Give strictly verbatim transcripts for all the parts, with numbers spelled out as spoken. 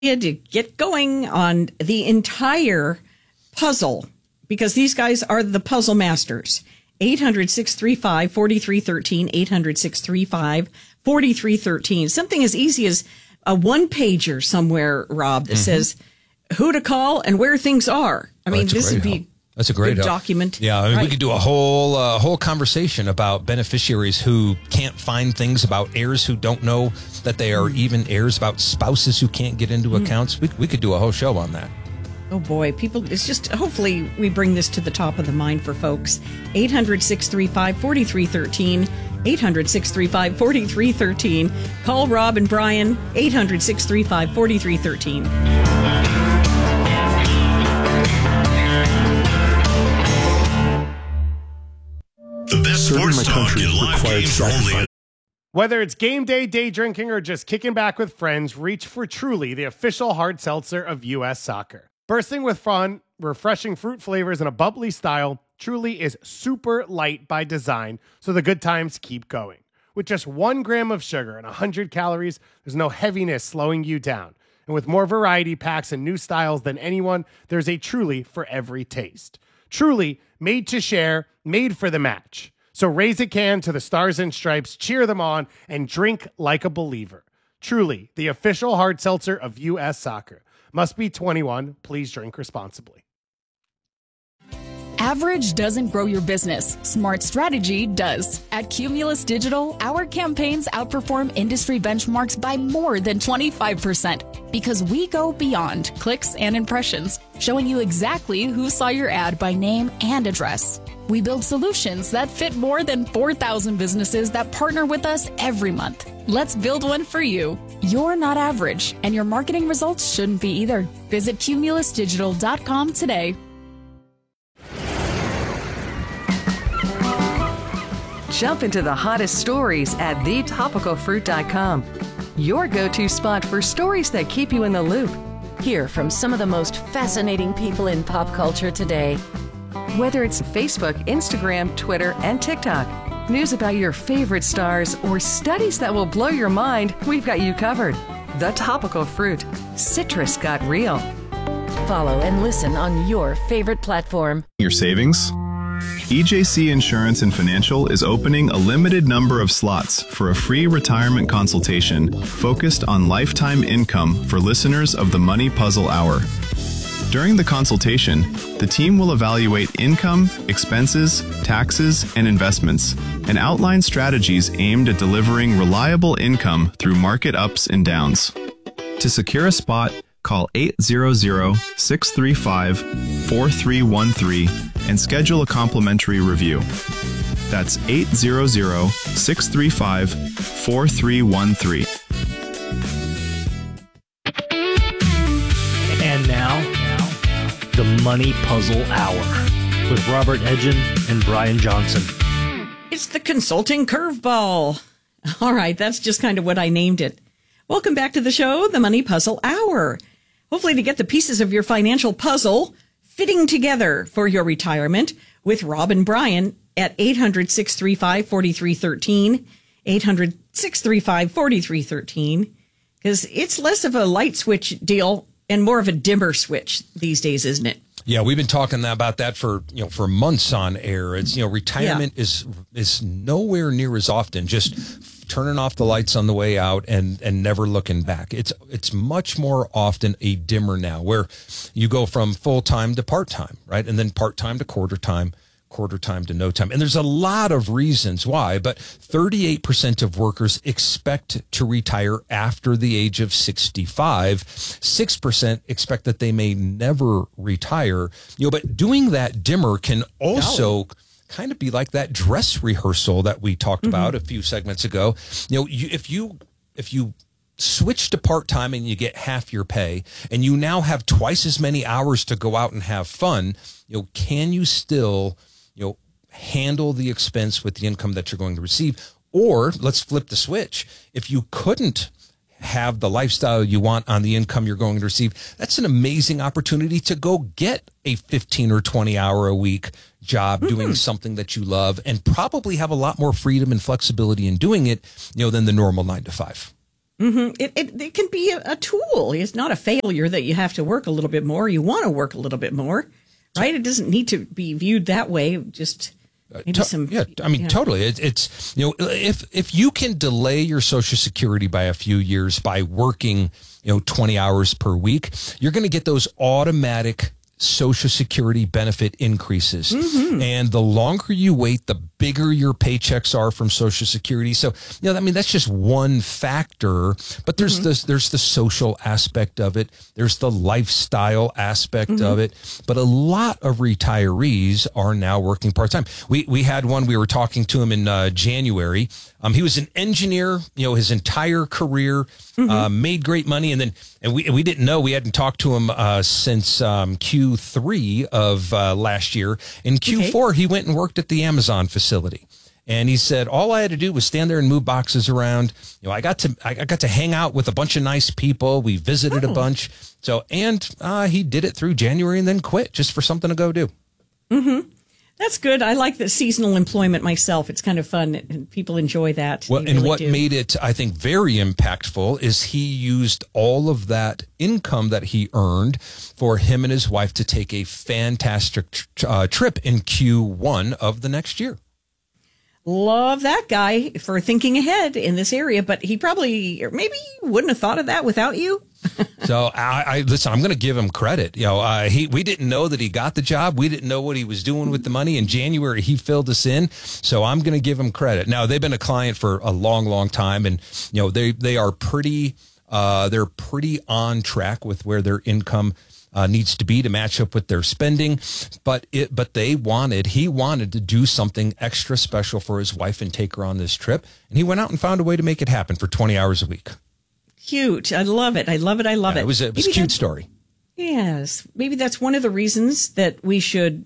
To get going on the entire puzzle, because these guys are the puzzle masters. eight hundred, six three five, four three one three, eight hundred, six three five, four three one three. Something as easy as a one-pager somewhere, Rob, that mm-hmm. says who to call and where things are. I oh, mean, this would be help. That's a great good document. Yeah, I mean, right. we could do a whole uh, whole conversation about beneficiaries who can't find things, about heirs who don't know that they are even heirs, about spouses who can't get into mm. accounts. We we could do a whole show on that. Oh, boy. People, it's just, hopefully we bring this to the top of the mind for folks. eight hundred, six three five, four three one three. eight hundred, six three five, four three one three. Call Rob and Brian. eight hundred, six three five, four three one three. The best sports talk and live games are only. Whether it's game day, day drinking, or just kicking back with friends, reach for Truly, the official hard seltzer of U S Soccer. Bursting with fun, refreshing fruit flavors, and a bubbly style, Truly is super light by design, so the good times keep going. With just one gram of sugar and one hundred calories, there's no heaviness slowing you down. And with more variety packs and new styles than anyone, there's a Truly for every taste. Truly, made to share, made for the match. So raise a can to the Stars and Stripes, cheer them on, and drink like a believer. Truly, the official hard seltzer of U S Soccer. Must be twenty-one. Please drink responsibly. Average doesn't grow your business. Smart strategy does. At Cumulus Digital, our campaigns outperform industry benchmarks by more than twenty-five percent because we go beyond clicks and impressions, showing you exactly who saw your ad by name and address. We build solutions that fit more than four thousand businesses that partner with us every month. Let's build one for you. You're not average, and your marketing results shouldn't be either. Visit cumulus digital dot com today. Jump into the hottest stories at the topical fruit dot com. Your go-to spot for stories that keep you in the loop. Hear from some of the most fascinating people in pop culture today. Whether it's Facebook, Instagram, Twitter, and TikTok, news about your favorite stars, or studies that will blow your mind, we've got you covered. The Topical Fruit. Citrus got real. Follow and listen on your favorite platform. Your savings? E J C Insurance and Financial is opening a limited number of slots for a free retirement consultation focused on lifetime income for listeners of the Money Puzzle Hour. During the consultation, the team will evaluate income, expenses, taxes, and investments, and outline strategies aimed at delivering reliable income through market ups and downs. To secure a spot, call eight hundred, six three five, four three one three and schedule a complimentary review. That's eight hundred, six three five, four three one three. And now, the Money Puzzle Hour with Robert Edgin and Brian Johnson. It's the consulting curveball. All right, that's just kind of what I named it. Welcome back to the show, the Money Puzzle Hour. Hopefully to get the pieces of your financial puzzle fitting together for your retirement with Rob and Brian at eight hundred, six three five, four three one three, eight hundred, six three five, four three one three, because it's less of a light switch deal and more of a dimmer switch these days, isn't it? Yeah, we've been talking about that for, you know, for months on air. It's, you know, retirement yeah. is is nowhere near as often just turning off the lights on the way out and, and never looking back. It's it's much more often a dimmer now, where you go from full time to part time, right? And then part time to quarter time, quarter time to no time. And there's a lot of reasons why, but thirty-eight percent of workers expect to retire after the age of sixty-five. six percent expect that they may never retire. You know, but doing that dimmer can also no. kind of be like that dress rehearsal that we talked mm-hmm. about a few segments ago. You know, you, if you if you switch to part-time and you get half your pay and you now have twice as many hours to go out and have fun, you know, can you still, you know, handle the expense with the income that you're going to receive? Or let's flip the switch. If you couldn't have the lifestyle you want on the income you're going to receive, that's an amazing opportunity to go get a fifteen or twenty hour a week job mm-hmm. doing something that you love, and probably have a lot more freedom and flexibility in doing it, you know, than the normal nine to five. Mm-hmm. It, it it can be a, a tool. It's not a failure that you have to work a little bit more. You want to work a little bit more, right? It doesn't need to be viewed that way. Just maybe to- some. yeah, I mean, you know. totally. It, it's, you know, if, if you can delay your Social Security by a few years by working, you know, twenty hours per week, you're going to get those automatic Social Security benefit increases. Mm-hmm. And the longer you wait, the bigger your paychecks are from Social Security. So, you know, I mean, that's just one factor, but there's Mm-hmm. this, there's the social aspect of it. There's the lifestyle aspect Mm-hmm. of it. But a lot of retirees are now working part-time. We, we had one, we were talking to him in uh, January. Um, he was an engineer, you know, his entire career, Mm-hmm. uh, made great money. And then, and we, we didn't know, we hadn't talked to him uh, since um, Q three of uh, last year. In Q four, okay. He went and worked at the Amazon facility. And he said, all I had to do was stand there and move boxes around. You know, I got to, I got to hang out with a bunch of nice people. We visited oh. a bunch. So, and uh, he did it through January and then quit just for something to go do. Mm-hmm. That's good. I like the seasonal employment myself. It's kind of fun, and people enjoy that. Well, they and really what do. made it, I think, very impactful is he used all of that income that he earned for him and his wife to take a fantastic tr- uh, trip in Q one of the next year. Love that guy for thinking ahead in this area, but he probably, or maybe he wouldn't have thought of that without you. So I, I listen, I'm going to give him credit. You know, uh, he, we didn't know that he got the job. We didn't know what he was doing with the money. In January, he filled us in. So I'm going to give him credit. Now, they've been a client for a long, long time, and, you know, they, they are pretty, uh, they're pretty on track with where their income Uh, needs to be to match up with their spending, but it, but they wanted, he wanted to do something extra special for his wife and take her on this trip. And he went out and found a way to make it happen for twenty hours a week. Cute. I love it. I love it. I love Yeah, it. It was a, it was a cute story. Yes. Maybe that's one of the reasons that we should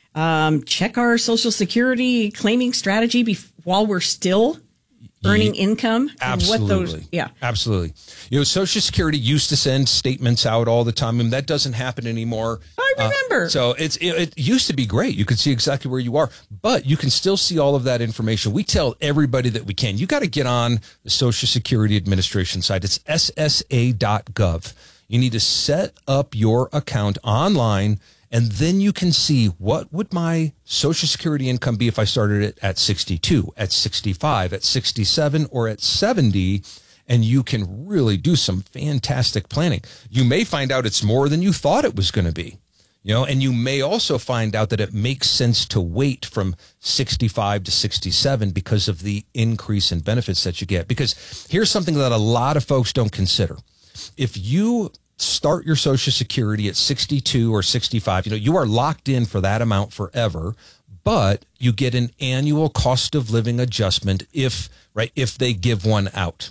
um, check our Social Security claiming strategy bef- while we're still earning income. Absolutely. And what those, yeah. Absolutely. You know, Social Security used to send statements out all the time, and that doesn't happen anymore. I remember. Uh, so it's it, it used to be great. You could see exactly where you are, but you can still see all of that information. We tell everybody that we can. You got to get on the Social Security Administration site. It's S S A dot gov. You need to set up your account online, and then you can see what would my Social Security income be if I started it at sixty-two, at sixty-five, at sixty-seven, or at seventy, and you can really do some fantastic planning. You may find out it's more than you thought it was going to be, you know, and you may also find out that it makes sense to wait from sixty-five to sixty-seven because of the increase in benefits that you get. Because here's something that a lot of folks don't consider. If you start your Social Security at sixty-two or sixty-five, you know, you are locked in for that amount forever, but you get an annual cost of living adjustment if, right, if they give one out.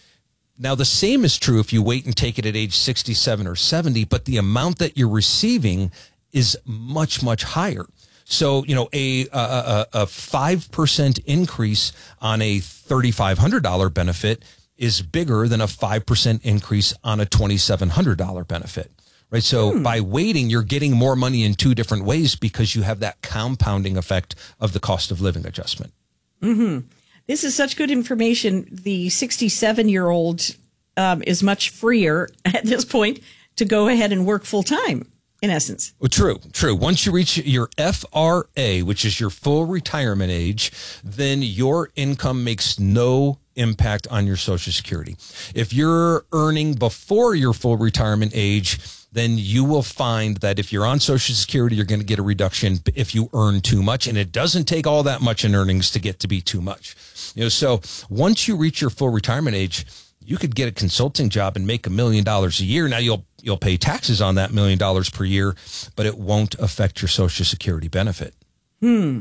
Now, the same is true if you wait and take it at age sixty-seven or seventy, but the amount that you're receiving is much, much higher. So, you know, a, a, a five percent increase on a thirty-five hundred dollars benefit is bigger than a five percent increase on a twenty-seven hundred dollars benefit, right? So hmm. by waiting, you're getting more money in two different ways because you have that compounding effect of the cost of living adjustment. Mm-hmm. This is such good information. The sixty-seven-year-old um, is much freer at this point to go ahead and work full time, in essence. Well, true, true. Once you reach your F R A, which is your full retirement age, then your income makes no impact on your Social Security. If you're earning before your full retirement age, then you will find that if you're on Social Security, you're going to get a reduction if you earn too much. And it doesn't take all that much in earnings to get to be too much. You know, so once you reach your full retirement age, you could get a consulting job and make a million dollars a year. Now you'll you'll pay taxes on that million dollars per year, but it won't affect your Social Security benefit. Hmm.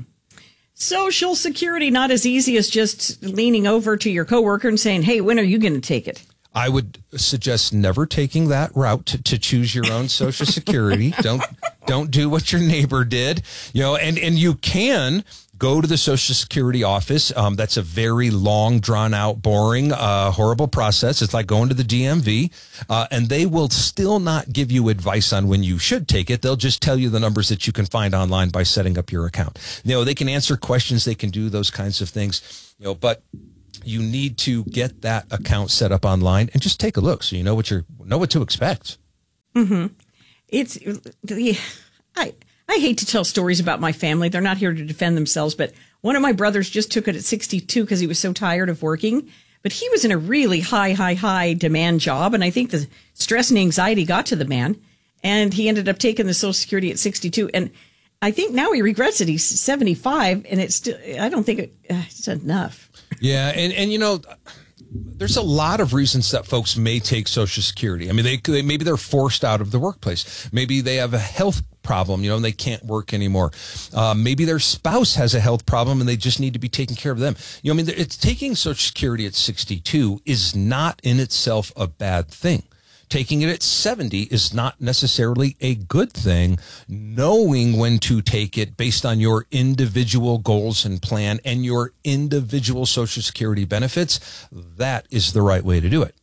Social Security, not as easy as just leaning over to your coworker and saying, hey, when are you going to take it? I would suggest never taking that route to, to choose your own Social Security. Don't don't do what your neighbor did. You know, and, and you can go to the Social Security office. Um, that's a very long, drawn out, boring, uh, horrible process. It's like going to the D M V, uh, and they will still not give you advice on when you should take it. They'll just tell you the numbers that you can find online by setting up your account. You know, they can answer questions. They can do those kinds of things, you know, but you need to get that account set up online and just take a look so you know what you're know what to expect. Mm-hmm. It's the I I hate to tell stories about my family. They're not here to defend themselves, but one of my brothers just took it at sixty-two because he was so tired of working. But he was in a really high, high, high demand job, and I think the stress and anxiety got to the man, and he ended up taking the Social Security at sixty-two. And I think now he regrets it. He's seventy-five, and it's still, I don't think it, uh, it's enough. Yeah, and, and you know, there's a lot of reasons that folks may take Social Security. I mean, they could, maybe they're forced out of the workplace. Maybe they have a health problem, you know, and they can't work anymore. Uh, maybe their spouse has a health problem and they just need to be taking care of them. You know, I mean, it's taking Social Security at sixty-two is not in itself a bad thing. Taking it at seventy is not necessarily a good thing. Knowing when to take it based on your individual goals and plan and your individual Social Security benefits, that is the right way to do it.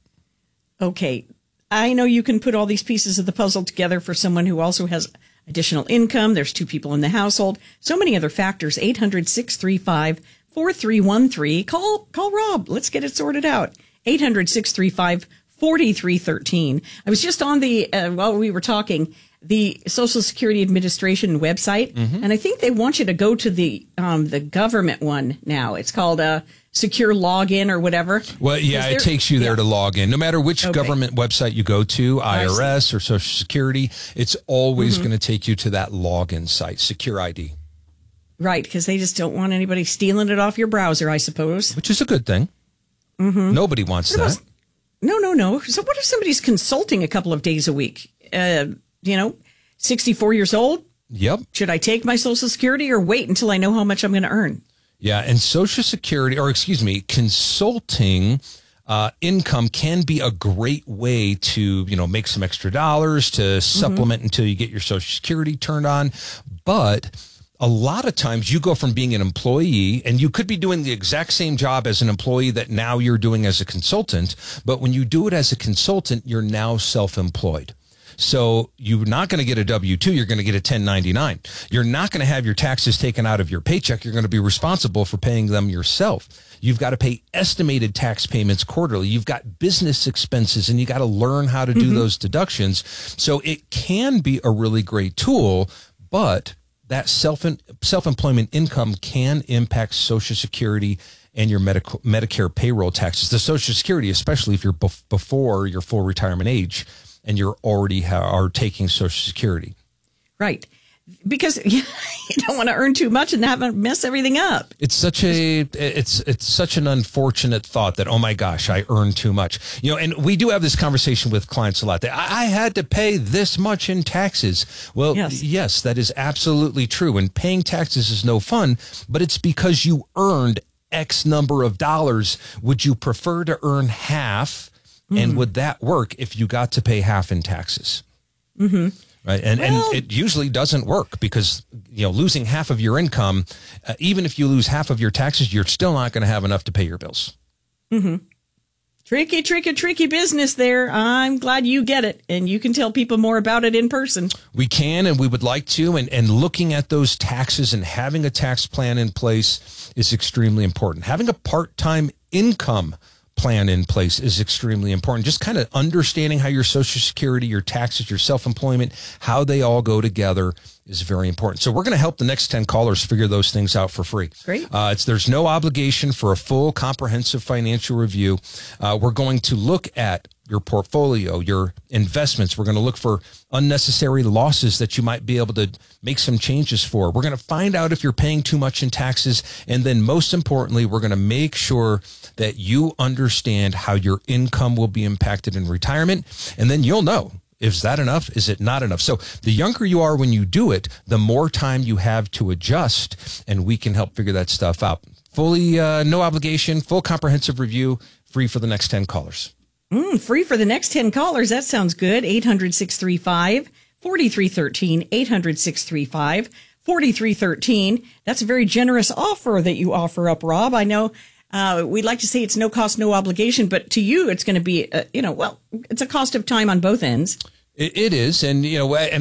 Okay. I know you can put all these pieces of the puzzle together for someone who also has additional income. There's two people in the household. So many other factors. eight hundred, six three five, four three one three. Call, call Rob. Let's get it sorted out. eight hundred, six three five, four three one three. I was just on the, uh, while we were talking, the Social Security Administration website, mm-hmm. and I think they want you to go to the um, the government one now. It's called a secure login or whatever. Well, yeah, it takes you there yeah. to log in. No matter which okay. government website you go to, I R S or Social Security, it's always mm-hmm. going to take you to that login site, Secure I D. Right, because they just don't want anybody stealing it off your browser, I suppose. Which is a good thing. Mm-hmm. Nobody wants what that. About, no, no, no. So what if somebody's consulting a couple of days a week? Uh, you know, sixty-four years old? Yep. Should I take my Social Security or wait until I know how much I'm going to earn? Yeah, and Social Security, or excuse me, consulting uh, income can be a great way to, you know, make some extra dollars to supplement mm-hmm. until you get your Social Security turned on. But a lot of times you go from being an employee, and you could be doing the exact same job as an employee that now you're doing as a consultant. But when you do it as a consultant, you're now self-employed. So you're not going to get a W two. You're going to get a ten ninety-nine. You're not going to have your taxes taken out of your paycheck. You're going to be responsible for paying them yourself. You've got to pay estimated tax payments quarterly. You've got business expenses, and you got to learn how to do mm-hmm. those deductions. So it can be a really great tool, but that self self-employment income can impact Social Security and your medical, Medicare payroll taxes. The Social Security, especially if you're bef- before your full retirement age, and you're already ha- are taking Social Security. Right. Because you don't want to earn too much and have mess everything up. It's such a it's it's such an unfortunate thought that, oh my gosh, I earn too much. You know, and we do have this conversation with clients a lot. That I, I had to pay this much in taxes. Well, yes. yes, that is absolutely true. And paying taxes is no fun, but it's because you earned X number of dollars. Would you prefer to earn half? And would that work if you got to pay half in taxes? Mm-hmm. Right. And, well, and it usually doesn't work because, you know, losing half of your income, uh, even if you lose half of your taxes, you're still not going to have enough to pay your bills. Mm-hmm. Tricky, tricky, tricky business there. I'm glad you get it, and you can tell people more about it in person. We can, and we would like to. And, and looking at those taxes and having a tax plan in place is extremely important. Having a part-time income plan in place is extremely important. Just kind of understanding how your Social Security, your taxes, your self-employment, how they all go together is very important. So we're going to help the next ten callers figure those things out for free. Great. Uh, it's, there's no obligation for a full comprehensive financial review. Uh, we're going to look at your portfolio, your investments. We're going to look for unnecessary losses that you might be able to make some changes for. We're going to find out if you're paying too much in taxes. And then most importantly, we're going to make sure that you understand how your income will be impacted in retirement. And then you'll know, is that enough? Is it not enough? So the younger you are when you do it, the more time you have to adjust, and we can help figure that stuff out. Fully, uh, no obligation, full comprehensive review, free for the next ten callers. Mm, free for the next ten callers. That sounds good. eight hundred, six three five, four three one three. eight hundred, six three five, four three one three. That's a very generous offer that you offer up, Rob. I know uh, we'd like to say it's no cost, no obligation, but to you, it's going to be, uh, you know, well, it's a cost of time on both ends. It, it is. And, you know, and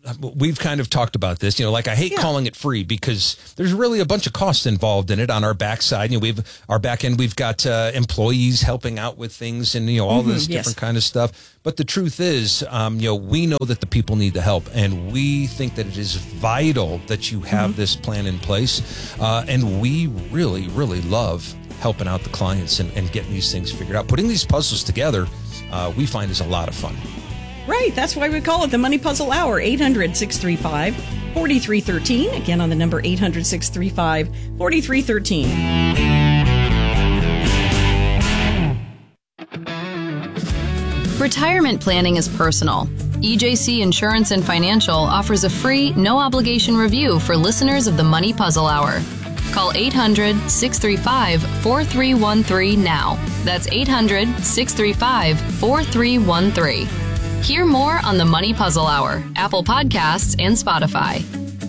we've kind of talked about this, you know, like I hate yeah. calling it free because there's really a bunch of costs involved in it on our backside. You know, we've our back end, we've got uh, employees helping out with things and, you know, all mm-hmm, this different yes. kind of stuff. But the truth is, um, you know, we know that the people need the help, and we think that it is vital that you have mm-hmm. this plan in place. Uh, and we really, really love helping out the clients and, and getting these things figured out. Putting these puzzles together, uh, we find is a lot of fun. Right. That's why we call it the Money Puzzle Hour. eight hundred, six three five, four three one three. Again, on the number eight hundred, six three five, four three one three. Retirement planning is personal. E J C Insurance and Financial offers a free, no-obligation review for listeners of the Money Puzzle Hour. Call eight hundred, six three five, four three one three now. That's eight hundred, six three five, four three one three. Hear more on the Money Puzzle Hour, Apple Podcasts, and Spotify.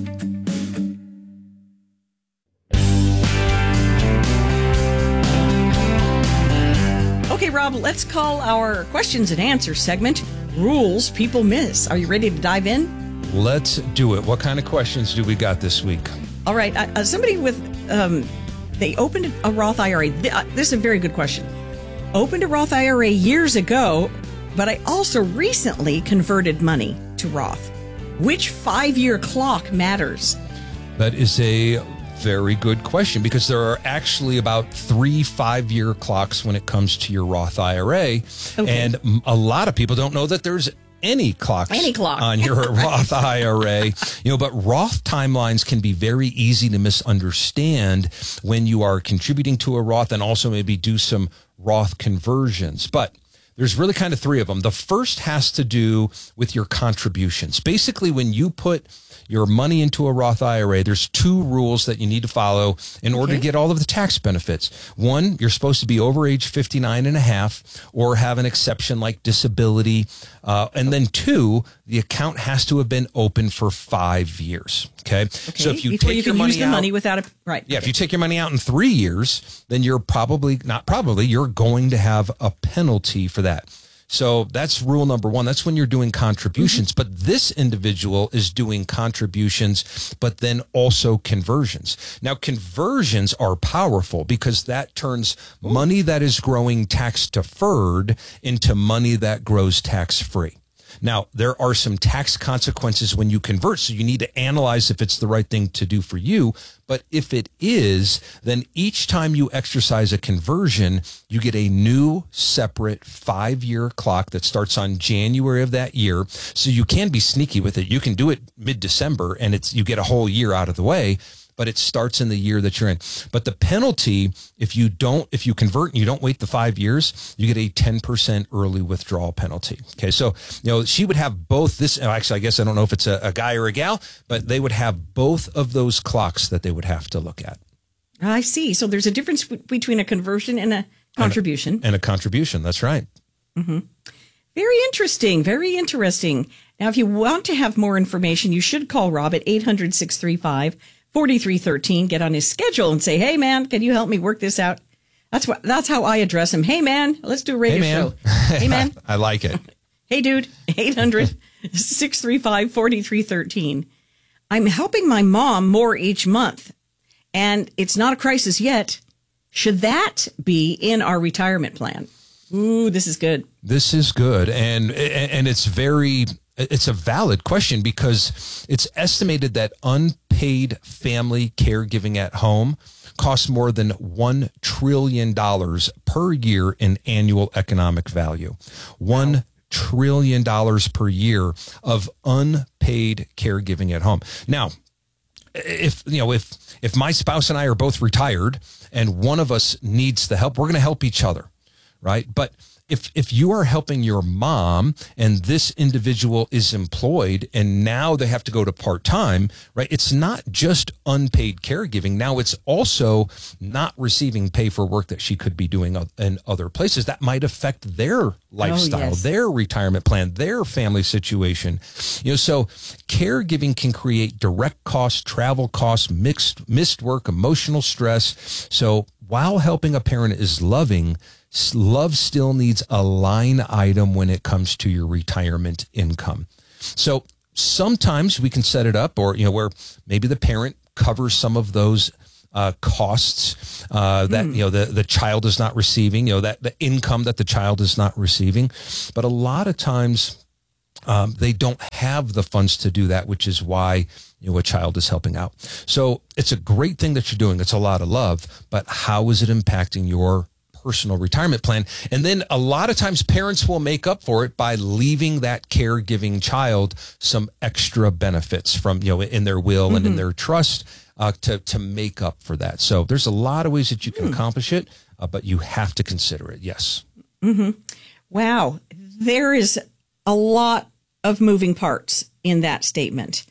Okay, Rob, let's call our questions and answers segment Rules People Miss. Are you ready to dive in? Let's do it. What kind of questions do we got this week? All right. Uh, somebody with, um, they opened a Roth I R A. This is a very good question. Opened a Roth I R A years ago, but I also recently converted money to Roth. Which five-year clock matters? That is a very good question, because there are actually about three five-year clocks when it comes to your Roth I R A. Okay. And a lot of people don't know that there's any clocks any clock. on your Roth I R A. You know, but Roth timelines can be very easy to misunderstand when you are contributing to a Roth, and also maybe do some Roth conversions. But there's really kind of three of them. The first has to do with your contributions. Basically, when you put your money into a Roth I R A, there's two rules that you need to follow in order okay. to get all of the tax benefits. One, you're supposed to be over age fifty-nine and a half or have an exception like disability. Uh, and then two, the account has to have been open for five years. Okay. okay. So if you Before take you can your money use the out, money without a, right. Yeah. Okay. If you take your money out in three years, then you're probably, not probably, you're going to have a penalty for that. So that's rule number one. That's when you're doing contributions. Mm-hmm. But this individual is doing contributions, but then also conversions. Now, conversions are powerful because that turns money that is growing tax deferred into money that grows tax free. Now, there are some tax consequences when you convert, so you need to analyze if it's the right thing to do for you. But if it is, then each time you exercise a conversion, you get a new separate five-year clock that starts on January of that year. So you can be sneaky with it. You can do it mid-December, and it's you get a whole year out of the way. But it starts in the year that you're in. But the penalty, if you don't, if you convert and you don't wait the five years, you get a ten percent early withdrawal penalty. Okay. So, you know, she would have both this, actually, I guess I don't know if it's a, a guy or a gal, but they would have both of those clocks that they would have to look at. I see. So there's a difference between a conversion and a contribution. And a, and a contribution. That's right. Mm-hmm. Very interesting. Very interesting. Now, if you want to have more information, you should call Rob at eight hundred, six three five, four three one three. Get on his schedule and say, hey, man, can you help me work this out? That's what. That's how I address him. Hey, man, let's do a radio hey, man. show. Hey, man. I like it. Hey, dude, eight hundred, six three five, four three one three. I'm helping my mom more each month, and it's not a crisis yet. Should that be in our retirement plan? Ooh, this is good. This is good. And and it's very... It's a valid question because it's estimated that unpaid family caregiving at home costs more than one trillion dollars per year in annual economic value. One wow. trillion dollars per year of unpaid caregiving at home. Now, if, you know, if, if my spouse and I are both retired and one of us needs the help, we're going to help each other, right? But If if you are helping your mom and this individual is employed and now they have to go to part-time, right? It's not just unpaid caregiving. Now it's also not receiving pay for work that she could be doing in other places. That might affect their lifestyle, oh, yes. their retirement plan, their family situation. You know, so caregiving can create direct costs, travel costs, mixed, missed work, emotional stress. So while helping a parent is loving, love still needs a line item when it comes to your retirement income. So sometimes we can set it up, or, you know, where maybe the parent covers some of those uh, costs uh, that, mm. you know, the, the child is not receiving, you know, that the income that the child is not receiving. But a lot of times um, they don't have the funds to do that, which is why, you know, a child is helping out. So it's a great thing that you're doing. It's a lot of love, but how is it impacting your personal retirement plan? And then a lot of times parents will make up for it by leaving that caregiving child some extra benefits from, you know, in their will mm-hmm. and in their trust uh, to, to make up for that. So there's a lot of ways that you can mm. accomplish it, uh, but you have to consider it. Yes. Mm-hmm. Wow. There is a lot of moving parts in that statement.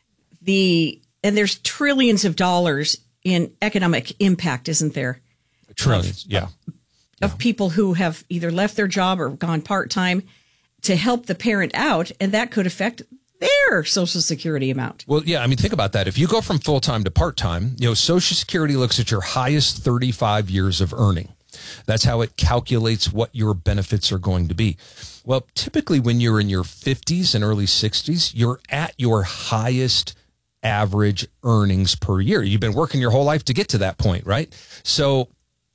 The, and there's trillions of dollars in economic impact, isn't there? Trillions. Of, yeah. Of yeah. people who have either left their job or gone part-time to help the parent out, and that could affect their Social Security amount. Well, yeah, I mean, think about that. If you go from full-time to part-time, you know, Social Security looks at your highest thirty-five years of earning. That's how it calculates what your benefits are going to be. Well, typically when you're in your fifties and early sixties, you're at your highest average earnings per year. You've been working your whole life to get to that point, right? So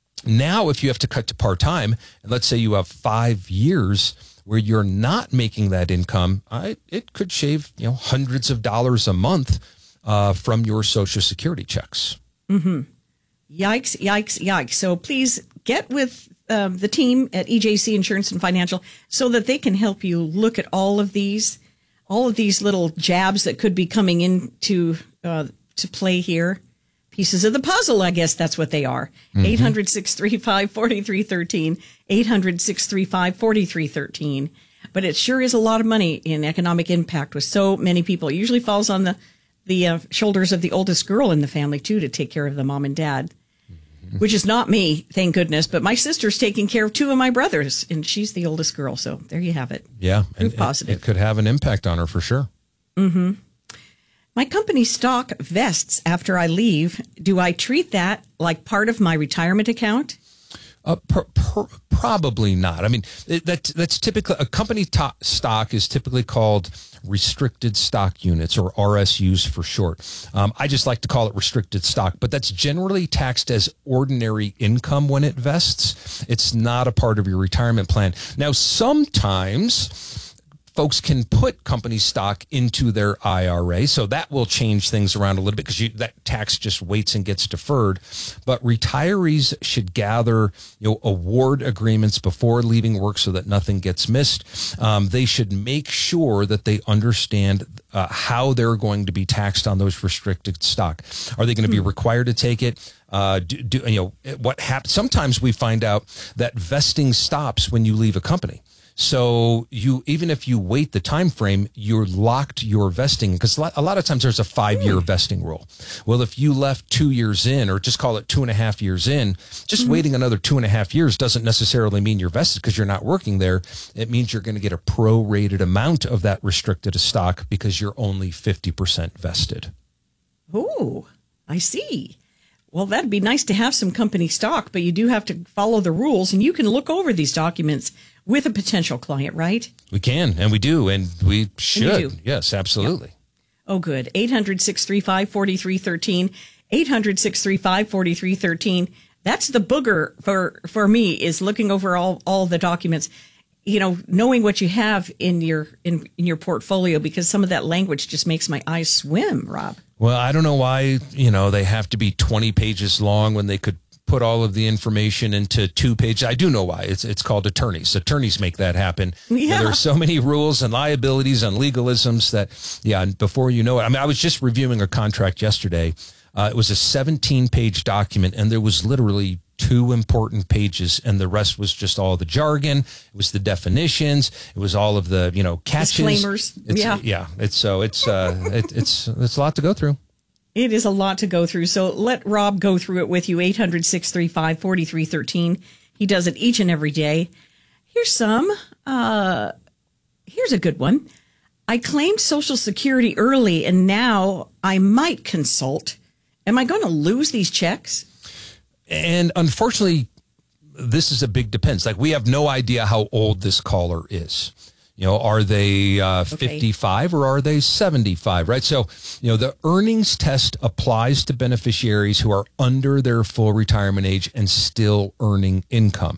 now if you have to cut to part-time, and let's say you have five years where you're not making that income, I, it could shave, you know, hundreds of dollars a month uh, from your Social Security checks. Mm-hmm. Yikes, yikes, yikes. So please get with um, the team at E J C Insurance and Financial so that they can help you look at all of these, all of these little jabs that could be coming into uh, to play here. Pieces of the puzzle, I guess that's what they are. Mm-hmm. eight hundred, six three five, four three one three, eight hundred, six three five, four three one three. But it sure is a lot of money in economic impact with so many people. It usually falls on the, the uh, shoulders of the oldest girl in the family, too, to take care of the mom and dad, mm-hmm. which is not me, thank goodness. But my sister's taking care of two of my brothers, and she's the oldest girl. So there you have it. Yeah. Proof and positive. It, it could have an impact on her for sure. Mm-hmm. My company stock vests after I leave. Do I treat that like part of my retirement account? Uh, pr- pr- probably not. I mean, it, that, that's typically a company to- stock is typically called restricted stock units, or R S Us for short. Um, I just like to call it restricted stock, but that's generally taxed as ordinary income when it vests. It's not a part of your retirement plan. Now, sometimes folks can put company stock into their I R A, so that will change things around a little bit because you, that tax just waits and gets deferred. But retirees should gather, you know, award agreements before leaving work so that nothing gets missed. Um, they should make sure that they understand uh, how they're going to be taxed on those restricted stock. Are they going to be required to take it? Uh, do, do you know what happens? Sometimes we find out that vesting stops when you leave a company. So you, even if you wait the time frame, you're locked your vesting, because a lot of times there's a five year mm. vesting rule. Well, if you left two years in, or just call it two and a half years in, just mm-hmm. waiting another two and a half years doesn't necessarily mean you're vested because you're not working there. It means you're going to get a prorated amount of that restricted stock because you're only fifty percent vested. Oh, I see. Well, that'd be nice to have some company stock, but you do have to follow the rules, and you can look over these documents with a potential client, right? We can, and we do, and we should. And yes, absolutely. Yep. Oh, good. eight hundred, six three five, four three one three, eight hundred, six three five, four three one three. That's the booger for, for me, is looking over all, all the documents, you know, knowing what you have in your in, in your portfolio, because some of that language just makes my eyes swim, Rob. Well, I don't know why, you know, they have to be twenty pages long when they could put all of the information into two pages. I do know why. It's it's called attorneys. Attorneys make that happen. Yeah. There are so many rules and liabilities and legalisms that, yeah, before you know it. I mean, I was just reviewing a contract yesterday. Uh, it was a seventeen page document, and there was literally two important pages, and the rest was just all the jargon. It was the definitions. It was all of the, you know, catches. Disclaimers. It's, yeah. Yeah. It's so it's, uh, it, it's, it's a lot to go through. It is a lot to go through. So let Rob go through it with you. eight hundred, six three five, four three one three. He does it each and every day. Here's some. Uh, here's a good one. I claimed Social Security early, and now I might consult. Am I going to lose these checks? And unfortunately, this is a big depends. Like, we have no idea how old this caller is. You know, are they uh, fifty-five or are they seventy-five, right? So, you know, the earnings test applies to beneficiaries who are under their full retirement age and still earning income.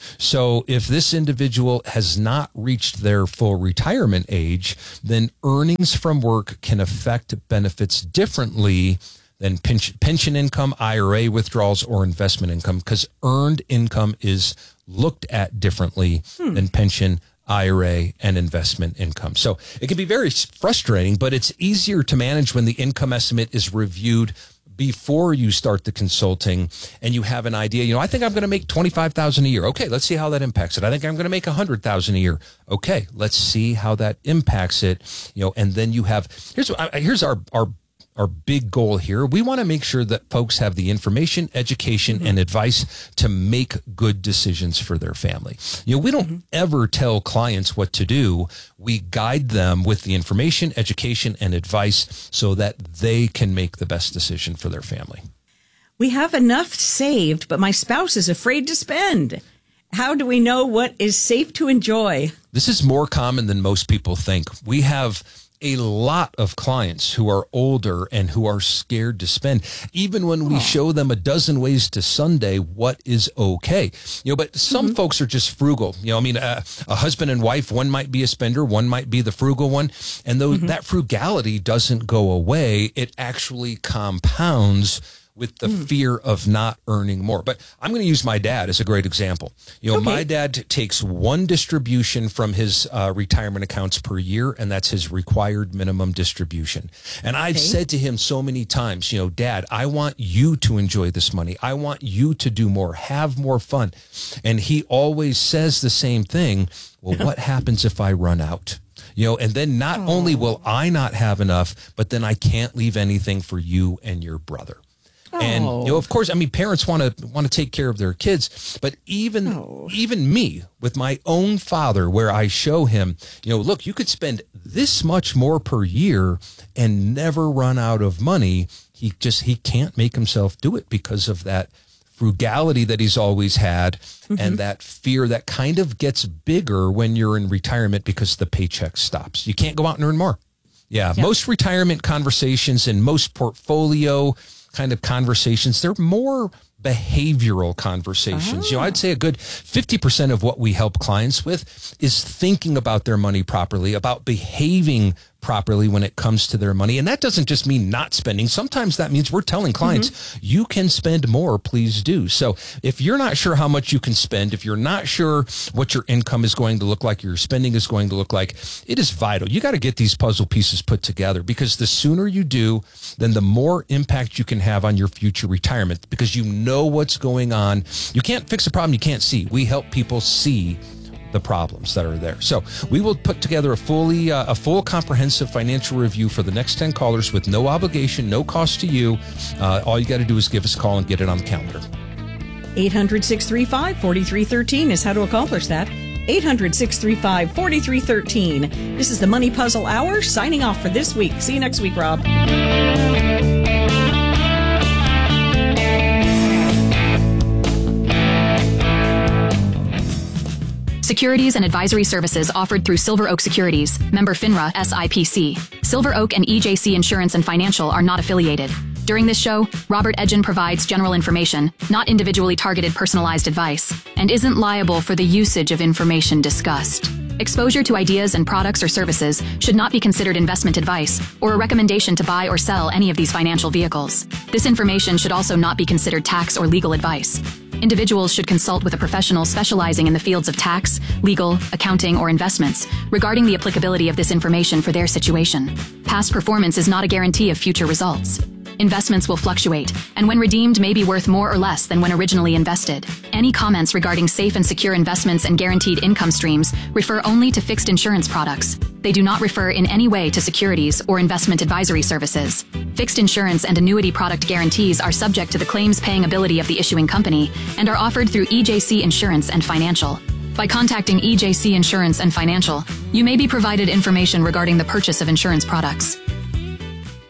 So if this individual has not reached their full retirement age, then earnings from work can affect benefits differently than pension, pension income, I R A withdrawals, or investment income, because earned income is looked at differently hmm. than pension, I R A, and investment income. So it can be very frustrating, but it's easier to manage when the income estimate is reviewed before you start the consulting and you have an idea. You know, I think I'm going to make twenty-five thousand dollars a year. Okay, let's see how that impacts it. I think I'm going to make one hundred thousand dollars a year. Okay, let's see how that impacts it. You know, and then you have, here's here's our our Our big goal here. We want to make sure that folks have the information, education, mm-hmm. and advice to make good decisions for their family. You know, we don't mm-hmm. ever tell clients what to do. We guide them with the information, education, and advice so that they can make the best decision for their family. We have enough saved, but my spouse is afraid to spend. How do we know what is safe to enjoy? This is more common than most people think. We have a lot of clients who are older and who are scared to spend, even when we show them a dozen ways to Sunday what is okay. You know, but some mm-hmm. folks are just frugal. You know, I mean, uh, a husband and wife, one might be a spender, one might be the frugal one. And though mm-hmm. that frugality doesn't go away, it actually compounds with the mm. fear of not earning more. But I'm going to use my dad as a great example. You know, okay. my dad takes one distribution from his uh, retirement accounts per year, and that's his required minimum distribution. And I've okay. said to him so many times, you know, Dad, I want you to enjoy this money. I want you to do more, have more fun. And he always says the same thing. Well, what happens if I run out? You know, and then not oh. only will I not have enough, but then I can't leave anything for you and your brother. And, you know, of course, I mean, parents want to want to take care of their kids. But even oh. even me with my own father, where I show him, you know, look, you could spend this much more per year and never run out of money. He just he can't make himself do it because of that frugality that he's always had mm-hmm. and that fear that kind of gets bigger when you're in retirement because the paycheck stops. You can't go out and earn more. Yeah, yeah. Most retirement conversations and most portfolio kind of conversations, they're more behavioral conversations. Oh. You know, I'd say a good fifty percent of what we help clients with is thinking about their money properly, about behaving properly when it comes to their money. And that doesn't just mean not spending. Sometimes that means we're telling clients, mm-hmm. you can spend more, please do. So if you're not sure how much you can spend, if you're not sure what your income is going to look like, your spending is going to look like, it is vital. You got to get these puzzle pieces put together, because the sooner you do, then the more impact you can have on your future retirement, because you know what's going on. You can't fix a problem you can't see. We help people see the problems that are there. So we will put together a fully uh, a full comprehensive financial review for the next ten callers with no obligation, no cost to you. Uh, all you got to do is give us a call and get it on the calendar. eight hundred, six three five, four three one three is how to accomplish that. eight hundred, six three five, four three one three. This is the Money Puzzle Hour, signing off for this week. See you next week, Rob. Securities and advisory services offered through Silver Oak Securities, member FINRA S I P C. Silver Oak and E J C Insurance and Financial are not affiliated. During this show, Robert Edgin provides general information, not individually targeted personalized advice, and isn't liable for the usage of information discussed. Exposure to ideas and products or services should not be considered investment advice or a recommendation to buy or sell any of these financial vehicles. This information should also not be considered tax or legal advice. Individuals should consult with a professional specializing in the fields of tax, legal, accounting, or investments regarding the applicability of this information for their situation. Past performance is not a guarantee of future results. Investments will fluctuate, and when redeemed may be worth more or less than when originally invested. Any comments regarding safe and secure investments and guaranteed income streams refer only to fixed insurance products. They do not refer in any way to securities or investment advisory services. Fixed insurance and annuity product guarantees are subject to the claims paying ability of the issuing company and are offered through E J C Insurance and Financial. By contacting E J C Insurance and Financial, you may be provided information regarding the purchase of insurance products.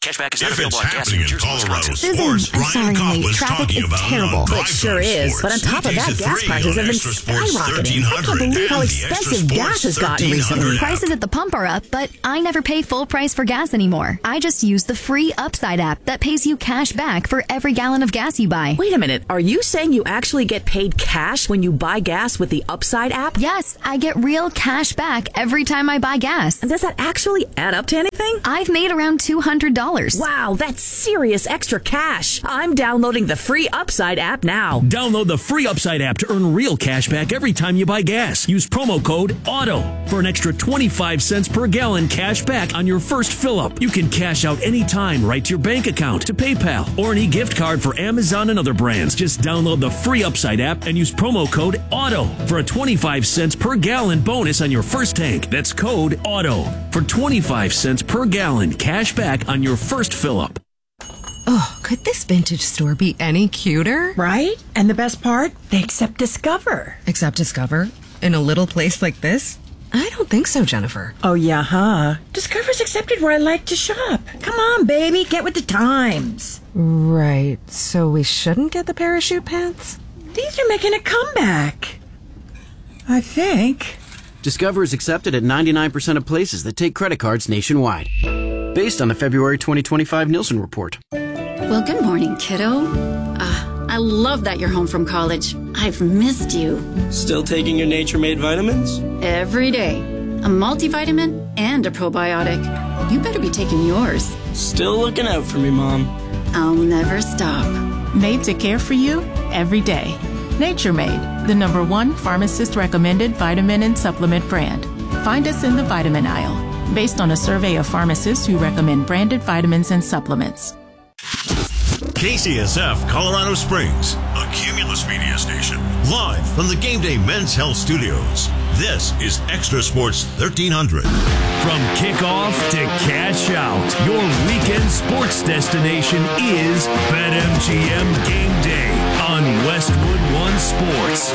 Cashback is not If available it's on gas in happening New in Jersey, Colorado Wisconsin. sports, I'm sorry, Ryan honey. Coughlin's Traffic talking is about it terrible. on It Drive sure Time is. Sports. But on top of that, Weekdays at gas three prices on have been Extra Sports skyrocketing. I can't believe how and the Extra expensive Sports gas has gotten recently. thirteen hundred app. Prices at the pump are up, but I never pay full price for gas anymore. I just use the free Upside app that pays you cash back for every gallon of gas you buy. Wait a minute. Are you saying you actually get paid cash when you buy gas with the Upside app? Yes, I get real cash back every time I buy gas. And does that actually add up to anything? I've made around two hundred dollars. Wow, that's serious extra cash. I'm downloading the free Upside app now. Download the free Upside app to earn real cash back every time you buy gas. Use promo code AUTO for an extra twenty-five cents per gallon cash back on your first fill-up. You can cash out anytime right to your bank account, to PayPal, or any gift card for Amazon and other brands. Just download the free Upside app and use promo code AUTO for a twenty-five cents per gallon bonus on your first tank. That's code AUTO for twenty-five cents per gallon cash back on your first fill-up. Oh, could this vintage store be any cuter? Right? And the best part? They accept Discover. Accept Discover? In a little place like this? I don't think so, Jennifer. Oh, yeah, huh? Discover's accepted where I like to shop. Come on, baby, get with the times. Right, so we shouldn't get the parachute pants? These are making a comeback. I think. Discover is accepted at ninety-nine percent of places that take credit cards nationwide. Based on the February twenty twenty-five Nielsen report. Well, good morning, kiddo. Uh, I love that you're home from college. I've missed you. Still taking your Nature Made vitamins? Every day. A multivitamin and a probiotic. You better be taking yours. Still looking out for me, Mom. I'll never stop. Made to care for you every day. Nature Made, the number one pharmacist recommended vitamin and supplement brand. Find us in the vitamin aisle, based on a survey of pharmacists who recommend branded vitamins and supplements. K C S F Colorado Springs, a Cumulus media station, live from the Game Day Men's Health Studios. This is Extra Sports thirteen hundred. From kickoff to cash out, your weekend sports destination is BetMGM Game Day on Westwood One Sports.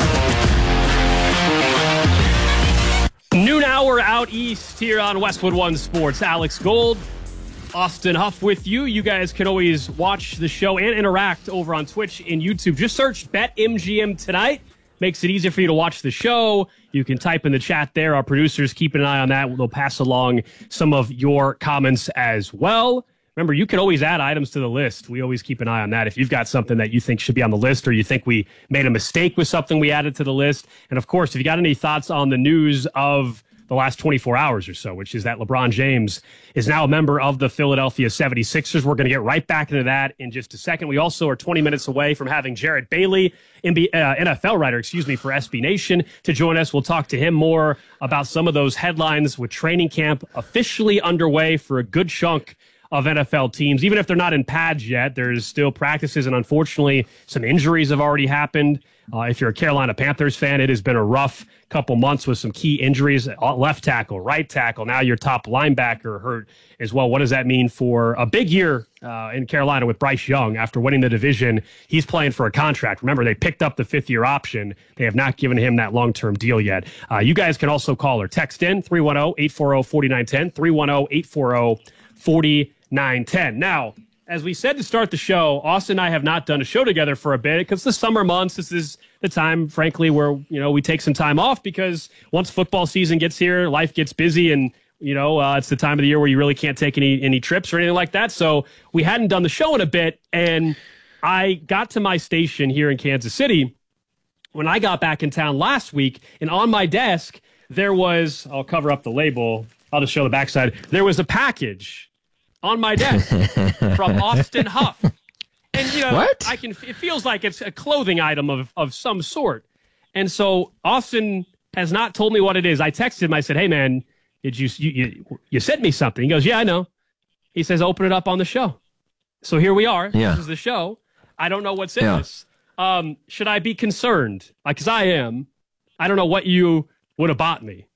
Noon hour out east here on Westwood One Sports. Alex Gold, Austin Huff with you. You guys can always watch the show and interact over on Twitch and YouTube. Just search BetMGM Tonight. Makes it easier for you to watch the show. You can type in the chat there. Our producers keep an eye on that. They'll pass along some of your comments as well. Remember, you can always add items to the list. We always keep an eye on that. If you've got something that you think should be on the list or you think we made a mistake with something we added to the list. And, of course, if you got any thoughts on the news of the last twenty-four hours or so, which is that LeBron James is now a member of the Philadelphia seventy-sixers. We're going to get right back into that in just a second. We also are twenty minutes away from having Jared Bailey, N B A, uh, N F L writer, excuse me, for S B Nation to join us. We'll talk to him more about some of those headlines with training camp officially underway for a good chunk of N F L teams. Even if they're not in pads yet, there's still practices, and unfortunately, some injuries have already happened. Uh, if you're a Carolina Panthers fan, it has been a rough couple months with some key injuries. Left tackle, right tackle, now your top linebacker hurt as well. What does that mean for a big year uh, in Carolina with Bryce Young after winning the division? He's playing for a contract. Remember, they picked up the fifth-year option. They have not given him that long-term deal yet. Uh, you guys can also call or text in three one zero, eight four zero, four nine one zero, three one zero, eight four zero, four nine one zero. Now, as we said to start the show, Austin and I have not done a show together for a bit because the summer months, this is the time, frankly, where, you know, we take some time off because once football season gets here, life gets busy and, you know, uh, it's the time of the year where you really can't take any, any trips or anything like that. So we hadn't done the show in a bit, and I got to my station here in Kansas City when I got back in town last week, and on my desk, there was, I'll cover up the label, I'll just show the backside, there was a package on my desk from Austin Huff. And, you know, what? I can, it feels like it's a clothing item of, of some sort. And so Austin has not told me what it is. I texted him. I said, hey, man, did you, you, you, you sent me something? He goes, yeah, I know. He says, open it up on the show. So here we are. Yeah. This is the show. I don't know what's in yeah. this. Um, should I be concerned? Because I am. I don't know what you would have bought me.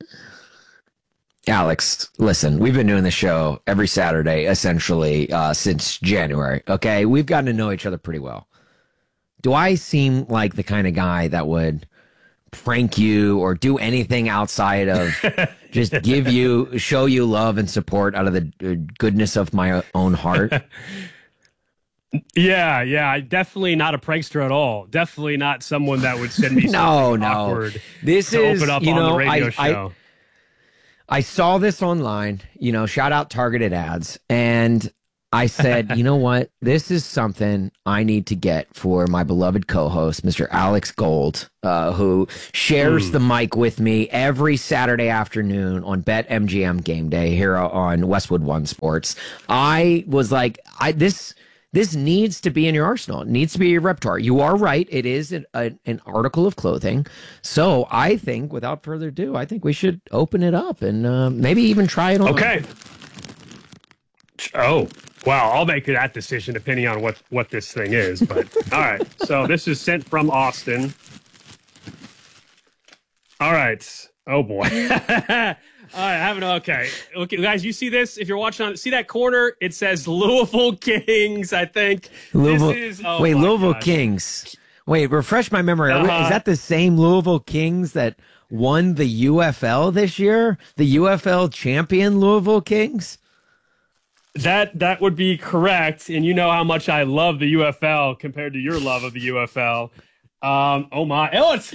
Alex, listen, we've been doing the show every Saturday, essentially, uh, since January, okay? We've gotten to know each other pretty well. Do I seem like the kind of guy that would prank you or do anything outside of just give you, show you love and support out of the goodness of my own heart. Yeah, yeah, definitely not a prankster at all. Definitely not someone that would send me no, something no. awkward This to is, open up you on know, the radio I, show. I, I saw this online, you know, shout out targeted ads, and I said, you know what? This is something I need to get for my beloved co-host, Mister Alex Gold, uh, who shares mm. the mic with me every Saturday afternoon on BetMGM Game Day here on Westwood One Sports. I was like, I this this needs to be in your arsenal. It needs to be your repertoire. You are right. It is an, a, an article of clothing. So I think, without further ado, I think we should open it up and uh, maybe even try it on. Okay. Oh. Well, I'll make that decision depending on what, what this thing is. But all right. So this is sent from Austin. All right. Oh, boy. all right. I haven't. Okay. Okay, guys, you see this? If you're watching on, see that corner? It says Louisville Kings, I think. Louisville, this is, oh wait, Louisville gosh. Kings. Wait, refresh my memory. Uh-huh. Is that the same Louisville Kings that won the U F L this year? The U F L champion Louisville Kings? That that would be correct, and you know how much I love the U F L compared to your love of the U F L. Um, oh my! Oh, it's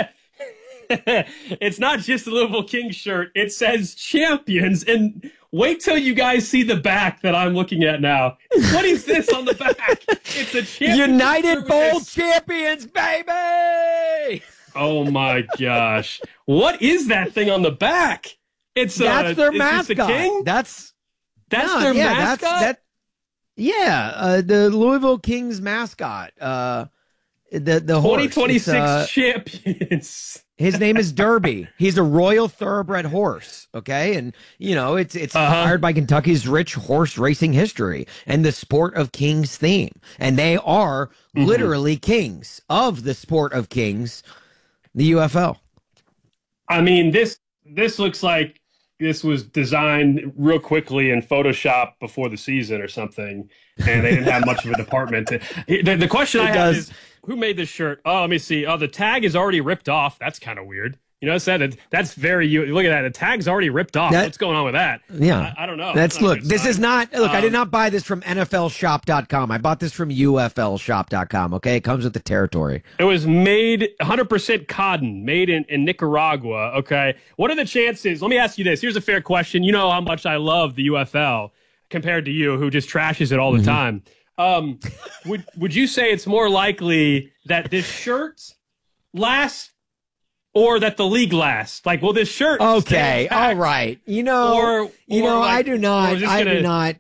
it's not just the Louisville Kings shirt. It says champions, and wait till you guys see the back that I'm looking at now. What is this on the back? It's a champion United Bowl champions, baby! Oh my gosh! What is that thing on the back? It's that's uh, their is mascot. This a king? That's. That's no, their yeah, mascot? That's, that, yeah, uh, the Louisville Kings mascot. Uh, the the twenty twenty-six uh, champions. His name is Derby. He's a Royal Thoroughbred horse. Okay, and you know it's it's uh-huh. inspired by Kentucky's rich horse racing history and the Sport of Kings theme, and they are mm-hmm. literally kings of the Sport of Kings, the U F L. I mean this this looks like. This was designed real quickly in Photoshop before the season or something, and they didn't have much of a department. To, the, the question it I have does. is, who made this shirt? Oh, let me see. Oh, the tag is already ripped off. That's kind of weird. You know, said that's very. You look at that. The tag's already ripped off. That, What's going on with that? Yeah, I, I don't know. That's look. This sign. is not. Look, um, I did not buy this from N F L shop dot com. I bought this from U F L shop dot com. Okay, it comes with the territory. It was made one hundred percent cotton, made in, in Nicaragua. Okay, what are the chances? Let me ask you this. Here's a fair question. You know how much I love the U F L compared to you, who just trashes it all the mm-hmm. time. Um, would would you say it's more likely that this shirt lasts? Or that the league lasts. Like, will this shirt? Okay, all right. You know, or, or you know, like, I do not. I gonna... do not.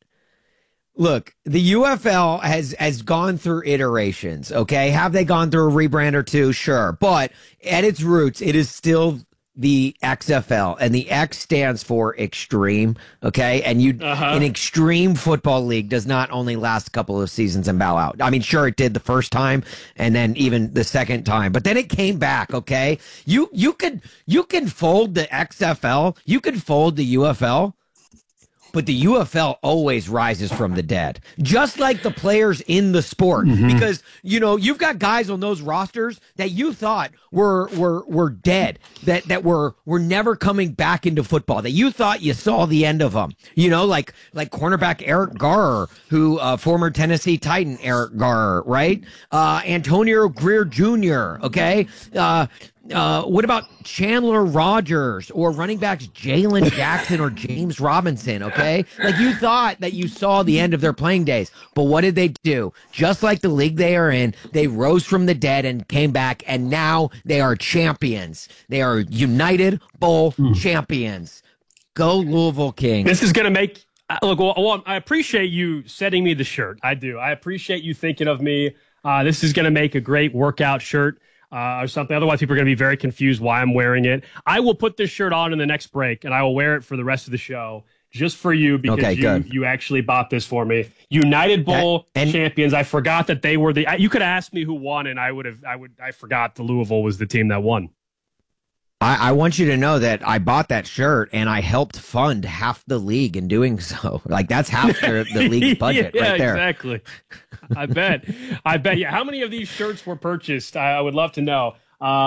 Look, the U F L has has gone through iterations. Okay, have they gone through a rebrand or two? Sure, but at its roots, it is still the X F L, and the X stands for extreme. Okay, and you uh-huh. an extreme football league does not only last a couple of seasons and bow out. I mean, sure, it did the first time, and then even the second time, but then it came back. Okay, you you could you can fold the X F L, you could fold the U F L. But the U F L always rises from the dead, just like the players in the sport. Mm-hmm. Because, you know, you've got guys on those rosters that you thought were were were dead, that that were were never coming back into football, that you thought you saw the end of them. You know, like like cornerback Eric Garrer, who uh, former Tennessee Titan Eric Garrer, right? Uh, Antonio Greer Junior, okay? Uh, Uh, what about Chandler Rogers or running backs Jalen Jackson or James Robinson? Okay. Like you thought that you saw the end of their playing days, but what did they do? Just like the league they are in, they rose from the dead and came back, and now they are champions. They are United Bowl mm. champions. Go Louisville Kings. This is going to make, look, well, well, I appreciate you sending me the shirt. I do. I appreciate you thinking of me. Uh, this is going to make a great workout shirt. Uh, or something. Otherwise, people are going to be very confused why I'm wearing it. I will put this shirt on in the next break, and I will wear it for the rest of the show just for you because okay, you, you actually bought this for me. United Bowl that, and, champions. I forgot that they were the. You could ask me who won, and I would have. I would. I forgot the Louisville was the team that won. I, I want you to know that I bought that shirt and I helped fund half the league in doing so. Like that's half the, the league's budget yeah, right there. Exactly. I bet. I bet. Yeah. How many of these shirts were purchased? I, I would love to know. Um,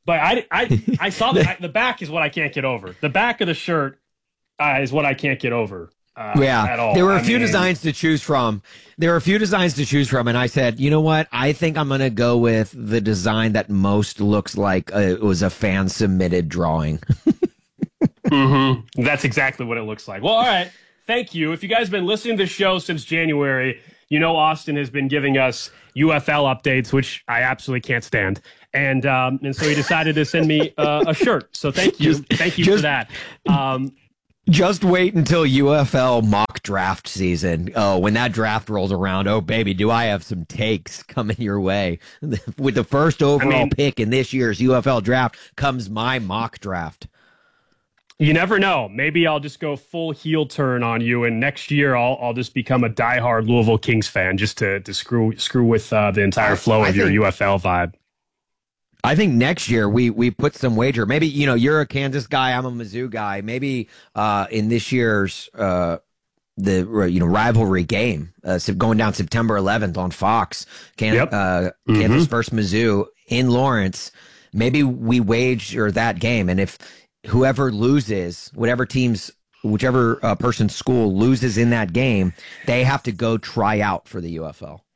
But I, I, I saw the, I, the back is what I can't get over. The back of the shirt uh, is what I can't get over. Uh, yeah, at all. There were a I few mean, designs to choose from. There were a few designs to choose from, and I said, you know what? I think I'm going to go with the design that most looks like a, it was a fan submitted drawing. mm-hmm. That's exactly what it looks like. Well, all right. Thank you. If you guys have been listening to the show since January, you know Austin has been giving us U F L updates, which I absolutely can't stand. And um, and so he decided to send me uh, a shirt. So thank you. Just, thank you just, for that. Um, Just wait until U F L mock draft season. Oh, when that draft rolls around, oh, baby, do I have some takes coming your way. With the first overall I mean, pick in this year's U F L draft comes my mock draft. You never know. Maybe I'll just go full heel turn on you, and next year I'll I'll just become a diehard Louisville Kings fan just to, to screw screw with uh, the entire flow I of think, your U F L vibe. I think next year we we put some wager. Maybe, you know, you're a Kansas guy, I'm a Mizzou guy. Maybe uh, in this year's uh, the you know rivalry game, uh, going down September eleventh on Fox, Can- yep. uh, mm-hmm. Kansas versus Mizzou in Lawrence. Maybe we wager that game, and if whoever loses, whatever teams, whichever uh, person's school loses in that game, they have to go try out for the U F L.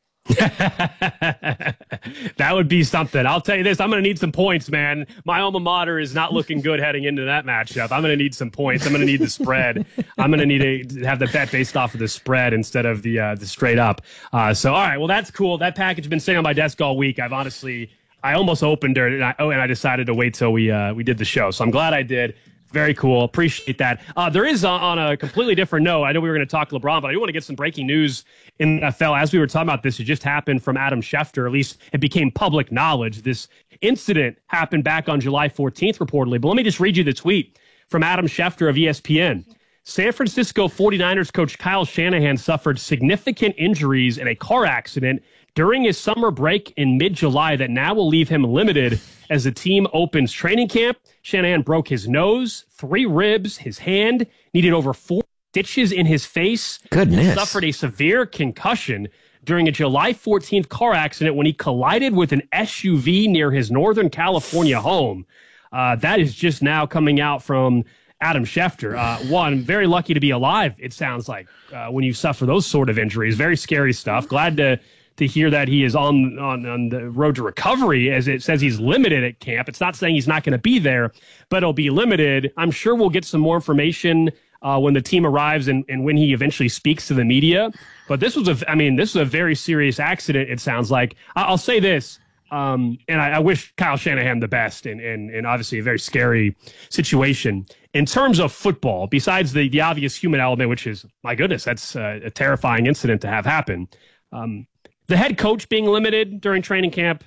That would be something. I'll tell you this. I'm going to need some points, man. My alma mater is not looking good heading into that matchup. I'm going to need some points. I'm going to need the spread. I'm going to need to have the bet based off of the spread instead of the uh, the straight up. Uh, so, all right. Well, that's cool. That package has been sitting on my desk all week. I've honestly, I almost opened it, and I, oh, and I decided to wait till we uh, we did the show. So I'm glad I did. Very cool. Appreciate that. Uh, there is, uh, on a completely different note, I know we were going to talk LeBron, but I do want to get some breaking news in the N F L. As we were talking about this, it just happened from Adam Schefter. At least it became public knowledge. This incident happened back on July fourteenth, reportedly. But let me just read you the tweet from Adam Schefter of E S P N. San Francisco forty-niners coach Kyle Shanahan suffered significant injuries in a car accident during his summer break in mid-July that now will leave him limited as the team opens training camp. Shanahan broke his nose, three ribs, his hand, needed over four stitches in his face. Goodness. He suffered a severe concussion during a July fourteenth car accident when he collided with an S U V near his Northern California home. Uh, that is just now coming out from Adam Schefter. Uh, one, very lucky to be alive, it sounds like, uh, when you suffer those sort of injuries. Very scary stuff. Glad to to hear that he is on, on, on the road to recovery, as it says he's limited at camp. It's not saying he's not going to be there, but he'll be limited. I'm sure we'll get some more information uh, when the team arrives and, and when he eventually speaks to the media. But this was a, I mean, this was a very serious accident, it sounds like. I'll say this, um, and I, I wish Kyle Shanahan the best, and, and, and obviously a very scary situation. In terms of football, besides the, the obvious human element, which is, my goodness, that's a, a terrifying incident to have happen. Um, The head coach being limited during training camp,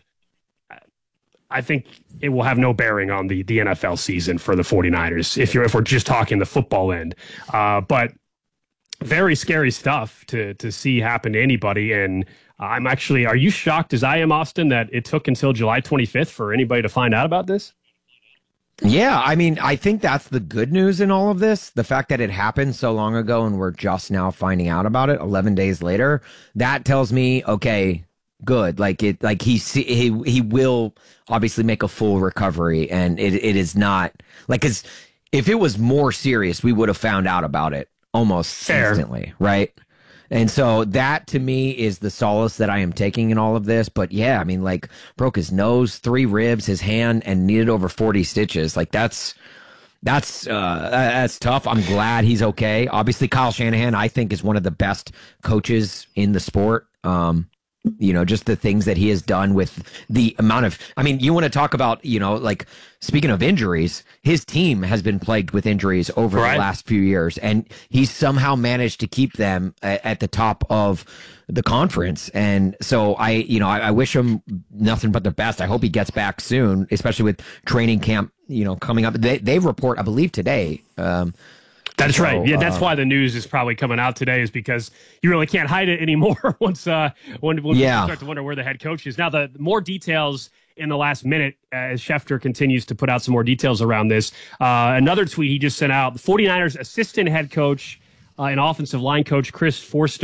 I think it will have no bearing on the, the N F L season for the forty-niners, if you're if we're just talking the football end. Uh, but very scary stuff to to see happen to anybody. And I'm actually, are you shocked as I am, Austin, that it took until July twenty-fifth for anybody to find out about this? Yeah, I mean, I think that's the good news in all of this. The fact that it happened so long ago and we're just now finding out about it eleven days later, that tells me, okay, good. Like it, like he, he, he will obviously make a full recovery, and it, it is not like, cause if it was more serious, we would have found out about it almost Fair. instantly. Right. And so that to me is the solace that I am taking in all of this. But yeah, I mean, like, broke his nose, three ribs, his hand, and needed over forty stitches. Like that's that's uh, that's tough. I'm glad he's okay. Obviously, Kyle Shanahan, I think, is one of the best coaches in the sport. Um, you know, just the things that he has done with the amount of, I mean, you want to talk about, you know, like, speaking of injuries, his team has been plagued with injuries over right. the last few years, and he's somehow managed to keep them at, at the top of the conference. And so I, you know, I, I wish him nothing but the best. I hope he gets back soon, especially with training camp, you know, coming up. They, they report, I believe today, um, That's so, right. Yeah, that's uh, why the news is probably coming out today, is because you really can't hide it anymore once uh, when, when yeah. we start to wonder where the head coach is. Now, the more details in the last minute, uh, as Schefter continues to put out some more details around this. Uh, another tweet he just sent out, the forty-niners assistant head coach uh, and offensive line coach Chris Forster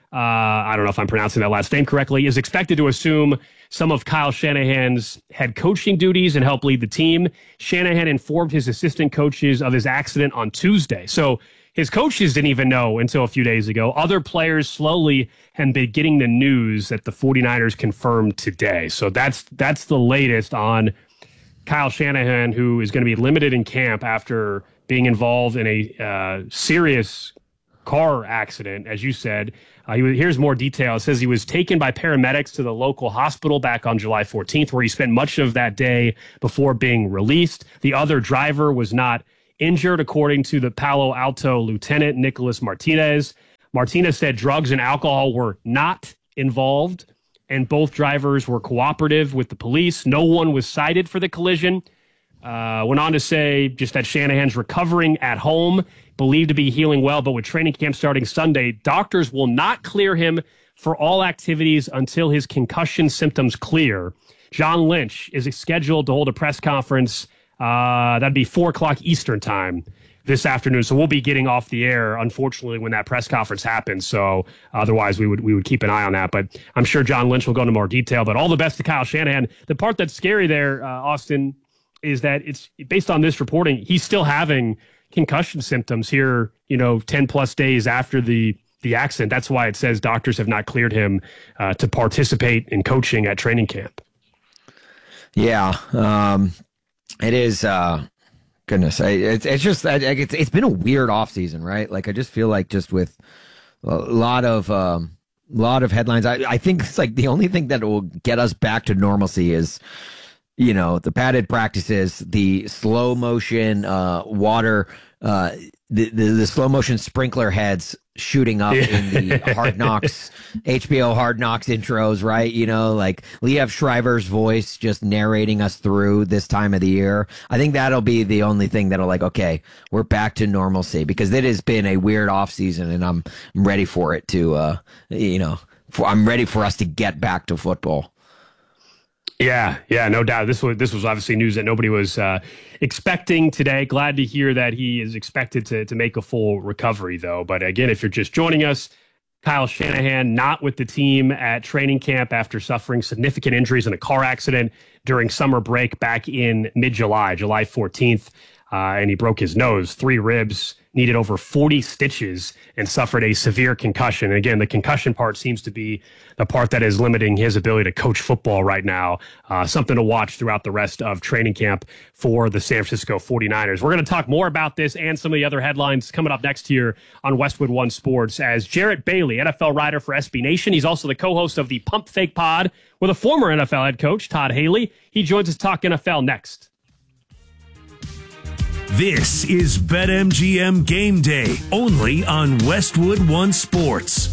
uh, I don't know if I'm pronouncing that last name correctly, is expected to assume some of Kyle Shanahan's head coaching duties and help lead the team. Shanahan informed his assistant coaches of his accident on Tuesday. So his coaches didn't even know until a few days ago. Other players slowly have been getting the news that the 49ers confirmed today. So that's that's the latest on Kyle Shanahan, who is going to be limited in camp after being involved in a uh, serious car accident, as you said. Uh, he was, here's more detail. It says he was taken by paramedics to the local hospital back on July fourteenth, where he spent much of that day before being released. The other driver was not injured, according to the Palo Alto Lieutenant Nicholas Martinez. Martinez said drugs and alcohol were not involved, and both drivers were cooperative with the police. No one was cited for the collision. Uh, went on to say just that Shanahan's recovering at home, believed to be healing well, but with training camp starting Sunday, doctors will not clear him for all activities until his concussion symptoms clear. John Lynch is scheduled to hold a press conference. Uh, that'd be four o'clock Eastern time this afternoon. So we'll be getting off the air, unfortunately, when that press conference happens. So otherwise, we would we would keep an eye on that. But I'm sure John Lynch will go into more detail. But all the best to Kyle Shanahan. The part that's scary there, uh, Austin, is that it's based on this reporting, he's still having concussion symptoms here, you know, ten plus days after the the accident. That's why it says doctors have not cleared him uh, to participate in coaching at training camp. Yeah. Um, it is, uh, goodness. I, it's, it's just, I, it's, it's been a weird off season, right? Like, I just feel like just with a lot of, um, lot of headlines, I, I think it's like the only thing that will get us back to normalcy is, you know, the padded practices, the slow motion, uh, water, uh, the, the, the slow motion sprinkler heads shooting up yeah. in the Hard Knocks, H B O Hard Knocks intros, right? You know, like Liev Schreiber's voice just narrating us through this time of the year. I think that'll be the only thing that'll like, okay, we're back to normalcy, because it has been a weird off season, and I'm ready for it to, uh, you know, for, I'm ready for us to get back to football. Yeah, yeah, no doubt. This was this was obviously news that nobody was uh, expecting today. Glad to hear that he is expected to to make a full recovery, though. But again, if you're just joining us, Kyle Shanahan not with the team at training camp after suffering significant injuries in a car accident during summer break back in mid-July, July fourteenth, uh, and he broke his nose, three ribs, needed over forty stitches, and suffered a severe concussion. And again, the concussion part seems to be the part that is limiting his ability to coach football right now. Uh, something to watch throughout the rest of training camp for the San Francisco 49ers. We're going to talk more about this and some of the other headlines coming up next here on Westwood One Sports as Jarrett Bailey, N F L writer for S B Nation. He's also the co-host of the Pump Fake Pod with a former N F L head coach, Todd Haley. He joins us to talk N F L next. This is BetMGM Game Day, only on Westwood One Sports.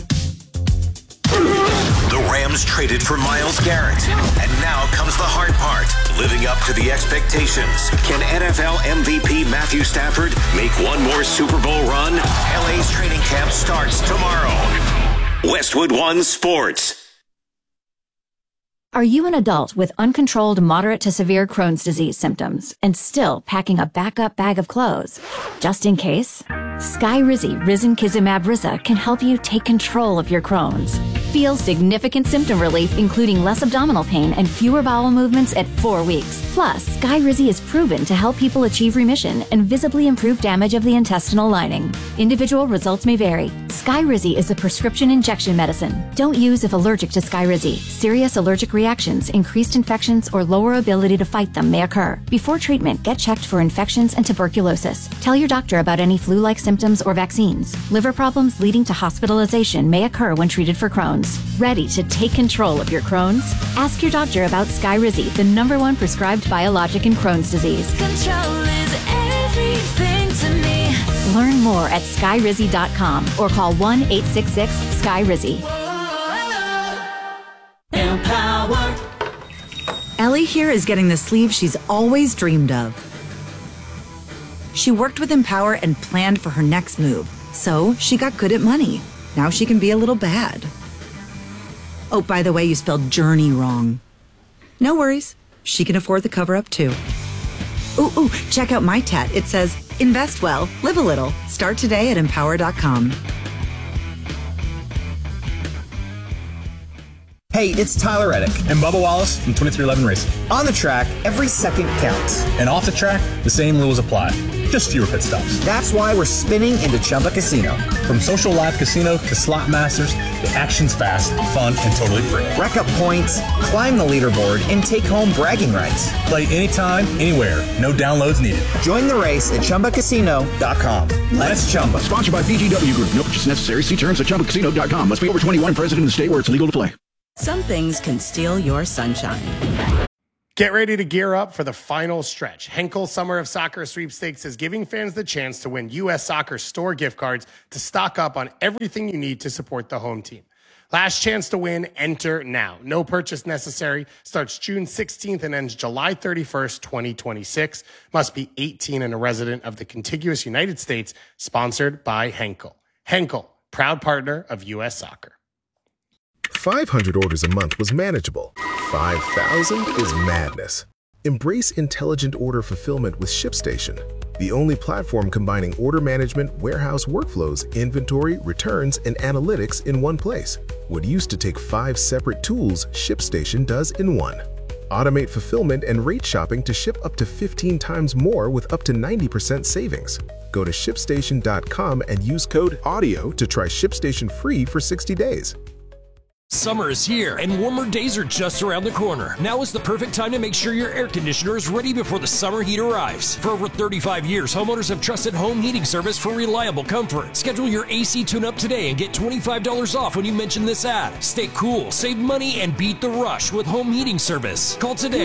The Rams traded for Myles Garrett, and now comes the hard part, living up to the expectations. Can N F L M V P Matthew Stafford make one more Super Bowl run? L A's training camp starts tomorrow. Westwood One Sports. Are you an adult with uncontrolled moderate to severe Crohn's disease symptoms and still packing a backup bag of clothes? Just in case? Skyrizi Risankizumab Risa can help you take control of your Crohn's. Feel significant symptom relief, including less abdominal pain and fewer bowel movements at four weeks. Plus, Skyrizi is proven to help people achieve remission and visibly improve damage of the intestinal lining. Individual results may vary. Skyrizi is a prescription injection medicine. Don't use if allergic to Skyrizi. Serious allergic reactions, increased infections, or lower ability to fight them may occur. Before treatment, get checked for infections and tuberculosis. Tell your doctor about any flu-like symptoms or vaccines. Liver problems leading to hospitalization may occur when treated for Crohn's. Ready to take control of your Crohn's? Ask your doctor about Skyrizi, the number one prescribed biologic in Crohn's disease. Control is everything to me. Learn more at skyrizi dot com or call one eight six six Skyrizi. Empower. Ellie here is getting the sleeve she's always dreamed of. She worked with Empower and planned for her next move, so she got good at money. Now she can be a little bad. Oh, by the way, you spelled journey wrong. No worries. She can afford the cover-up, too. Ooh, ooh, check out my tat. It says, invest well, live a little. Start today at empower dot com. Hey, it's Tyler Reddick. And Bubba Wallace from twenty-three eleven Racing. On the track, every second counts. And off the track, the same rules apply. Just fewer pit stops. That's why we're spinning into Chumba Casino. From social live casino to slot masters, the action's fast, fun, and totally free. Rack up points, climb the leaderboard, and take home bragging rights. Play anytime, anywhere. No downloads needed. Join the race at Chumba Casino dot com. Let's Chumba. Sponsored by B G W Group. No purchase necessary. See terms at Chumba Casino dot com. Must be over twenty-one and present in the state where it's legal to play. Some things can steal your sunshine. Get ready to gear up for the final stretch. Henkel Summer of Soccer Sweepstakes is giving fans the chance to win U S Soccer store gift cards to stock up on everything you need to support the home team. Last chance to win, enter now. No purchase necessary. Starts June sixteenth and ends July thirty-first, twenty twenty-six. Must be eighteen and a resident of the contiguous United States. Sponsored by Henkel. Henkel, proud partner of U S Soccer. five hundred orders a month was manageable. five thousand is madness. Embrace intelligent order fulfillment with ShipStation, the only platform combining order management, warehouse workflows, inventory, returns, and analytics in one place. What used to take five separate tools, ShipStation does in one. Automate fulfillment and rate shopping to ship up to fifteen times more with up to ninety percent savings. Go to ship station dot com and use code AUDIO to try ShipStation free for sixty days. Summer is here, and warmer days are just around the corner. Now is the perfect time to make sure your air conditioner is ready before the summer heat arrives. For over thirty-five years, homeowners have trusted Home Heating Service for reliable comfort. Schedule your A C tune-up today and get twenty-five dollars off when you mention this ad. Stay cool, save money, and beat the rush with Home Heating Service. Call today.